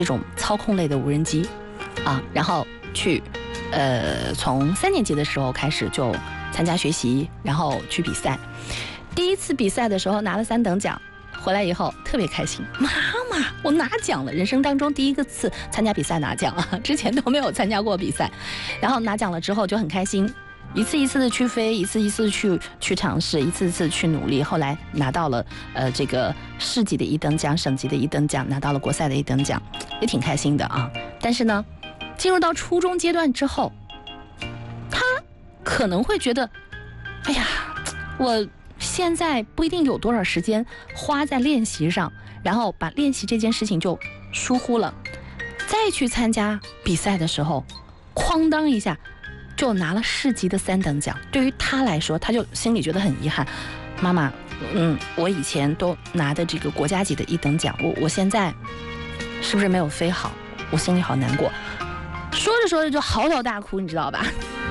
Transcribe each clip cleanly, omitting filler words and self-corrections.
这种操控类的无人机啊，然后去从3年级的时候开始就参加学习，然后去比赛。第一次比赛的时候拿了3等奖，回来以后特别开心，妈妈，我拿奖了！人生当中第一个次参加比赛拿奖了，之前都没有参加过比赛，然后拿奖了之后就很开心，一次一次的去飞，一次一次去尝试，一次一次去努力，后来拿到了这个市级的1等奖，省级的1等奖，拿到了国赛的1等奖，也挺开心的啊。但是呢，进入到初中阶段之后，他可能会觉得，哎呀，我现在不一定有多少时间花在练习上，然后把练习这件事情就疏忽了，再去参加比赛的时候，哐当一下就拿了市级的3等奖。对于他来说，他就心里觉得很遗憾，妈妈，我以前都拿的这个国家级的1等奖，我现在是不是没有飞好？我心里好难过。说着说着就嚎啕大哭，你知道吧？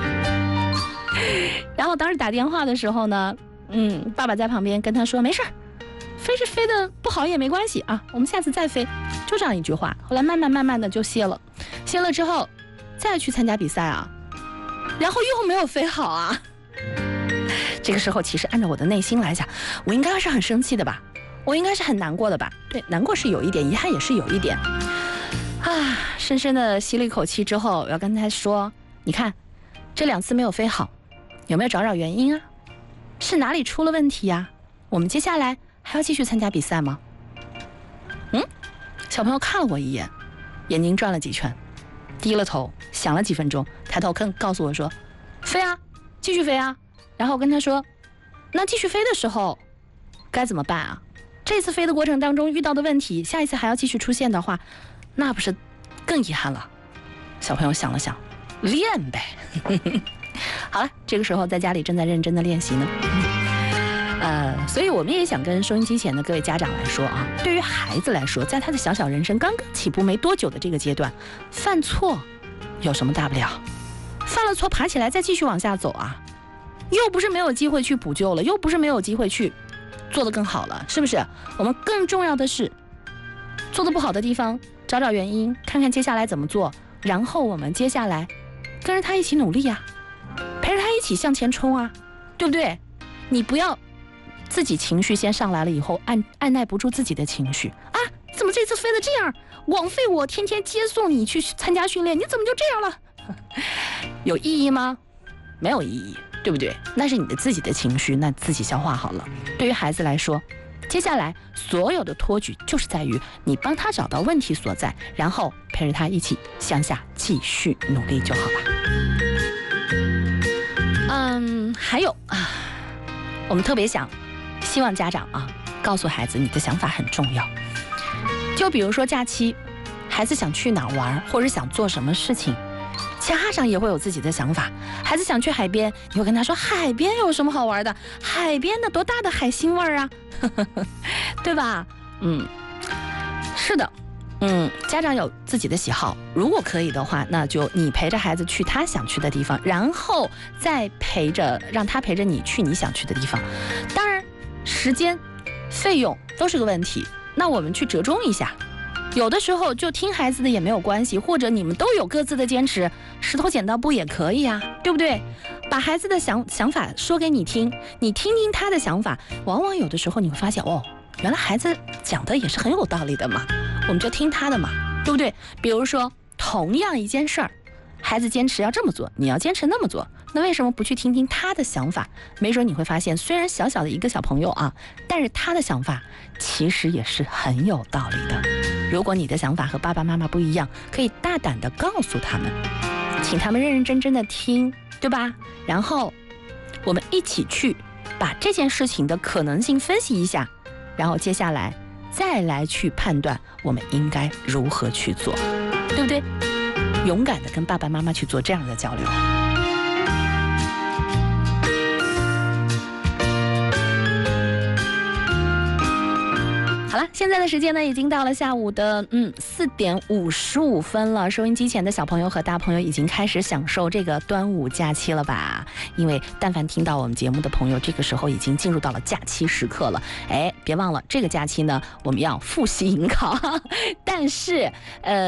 然后当时打电话的时候呢，爸爸在旁边跟他说，没事，飞的不好也没关系啊，我们下次再飞，就这样一句话。后来慢慢的就歇了之后再去参加比赛啊，然后又没有飞好啊。这个时候其实按照我的内心来讲，我应该是很生气的吧，我应该是很难过的吧。对，难过是有一点，遗憾也是有一点啊。深深的吸了一口气之后，我要跟他说，你看这2次没有飞好，有没有找原因啊？是哪里出了问题呀？我们接下来还要继续参加比赛吗？小朋友看了我一眼，眼睛转了几圈，低了头，想了几分钟，抬头告诉我说，飞啊，继续飞啊。然后我跟他说，那继续飞的时候该怎么办啊？这次飞的过程当中遇到的问题，下一次还要继续出现的话，那不是更遗憾了？小朋友想了想，练呗。好了，这个时候在家里正在认真的练习呢。所以我们也想跟收音机前的各位家长来说啊，对于孩子来说，在他的小人生刚刚起步没多久的这个阶段，犯错有什么大不了？犯了错爬起来再继续往下走啊，又不是没有机会去补救了，又不是没有机会去做得更好了，是不是？我们更重要的是做得不好的地方找原因，看看接下来怎么做，然后我们接下来跟着他一起努力啊，陪着他一起向前冲啊，对不对？你不要自己情绪先上来了以后按耐不住自己的情绪啊，怎么这次飞得这样，枉费我天天接送你去参加训练，你怎么就这样了？有意义吗？没有意义，对不对？那是你的自己的情绪，那自己消化好了。对于孩子来说，接下来所有的托举就是在于你帮他找到问题所在，然后陪着他一起向下继续努力就好了。还有啊，我们特别希望家长啊告诉孩子，你的想法很重要。就比如说假期，孩子想去哪玩，或者想做什么事情，家长也会有自己的想法。孩子想去海边，你会跟他说，海边有什么好玩的？海边的多大的海腥味啊，对吧？是的，家长有自己的喜好，如果可以的话，那就你陪着孩子去他想去的地方，然后再让他陪着你去你想去的地方。当然，时间、费用都是个问题，那我们去折中一下。有的时候就听孩子的也没有关系，或者你们都有各自的坚持，石头剪刀布也可以啊，对不对？把孩子的想法说给你听，你听听他的想法，往往有的时候你会发现，原来孩子讲的也是很有道理的嘛，我们就听他的嘛，对不对？比如说同样一件事儿，孩子坚持要这么做，你要坚持那么做，那为什么不去听听他的想法？没准你会发现，虽然小小的一个小朋友啊，但是他的想法其实也是很有道理的。如果你的想法和爸爸妈妈不一样，可以大胆的告诉他们，请他们认认真真的听，对吧？然后我们一起去把这件事情的可能性分析一下，然后接下来再来去判断我们应该如何去做，对不对？勇敢的跟爸爸妈妈去做这样的交流。好了，现在的时间呢，已经到了下午的4点55分了。收音机前的小朋友和大朋友已经开始享受这个端午假期了吧？因为但凡听到我们节目的朋友，这个时候已经进入到了假期时刻了。别忘了这个假期呢，我们要复习迎考，但是